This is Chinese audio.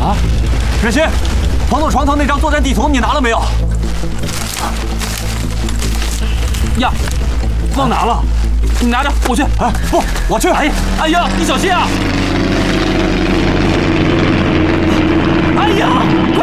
啊，日新，彭总床头那张作战地图你拿了没有？ 呀，忘拿了，你拿着，我去。 哎，不，我去。 哎呀，你小心啊！哎呀，快